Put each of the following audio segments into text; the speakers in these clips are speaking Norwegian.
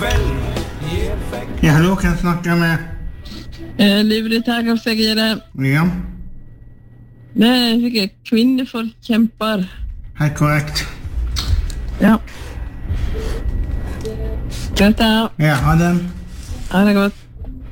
Ja, hallo, kan jeg snakke med? Livet her kan jeg gjøre. Ja. Det er sikkert kvinneforkjemper. Helt korrekt. Ja. Greit da. Ja, ha det. Ha det godt.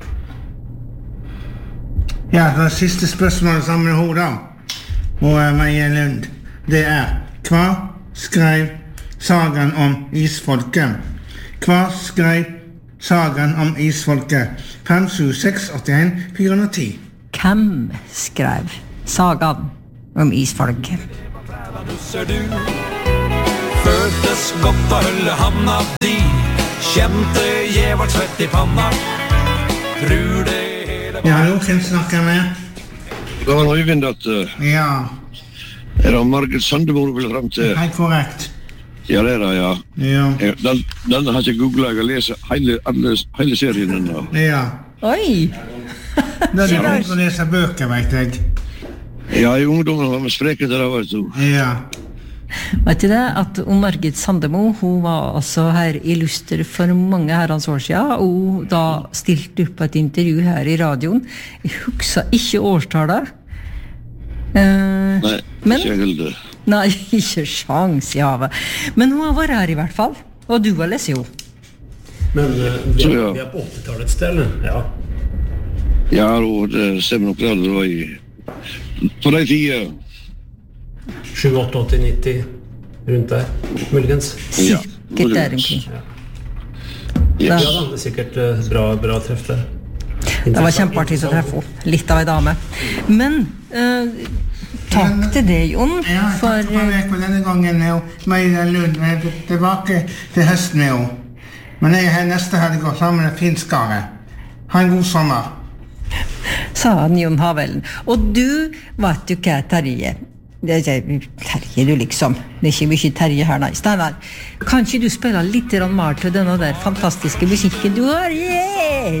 Ja, det siste spørsmålet sammen med henne da. Og Maja Lund. Det hva skrev sagaen om isfolket? Hva skrev sagaen om isfolket? 5, 7, 6, 81, 410. Hvem skrev sagaen om isfolket? Føltes godt å holde handa di, kjente jævart svett I panna. Tror det hele Ja, hallo, kan jeg snakke med? Det var Øyvind at Ja, det Margit Sandemo vil frem til. helt korrekt. Ja, det ja. Ja, Den har jeg googlet, jeg har lest hele serien ennå. ja. Oi! Da er det godt å lese bøker, vet jeg. Ja, I ungdommen var vi spreket der, vet du. Ja. Vet du det, at Margit Sandemo, hun var altså her I Luster for mange herrens år siden, og da stilte opp et intervju her I radioen. Jeg husker ikke årstallet. Nei, men, ikke helt. Nei, ikke sjans I havet. Men hun har vært her I hvert fall, og du har lest jo. Men vi er på 80-tallets del, ja. Ja, og det stemmer nok det var på den tiden. 7, 8, 80, 90, rundt der, muligens. Ja, Sikkert der omkring. Ja, da, det sikkert bra treff der. Det var kjempeartig å treffe henne, litt av en dame. Men takk til deg, Jon. Ja, takk for meg på denne gangen, og Maja Lund. Jeg er tilbake til høsten med henne. Men jeg her neste helg går sammen med finskare. Ha en god sommer. Sa han Jon Havellen. Og du vet jo hva Terje. Terje du liksom. Det er ikke mye Terje her, nei. Steinar, kanskje du spiller litt mer til denne der fantastiske musikken du har? Yeah!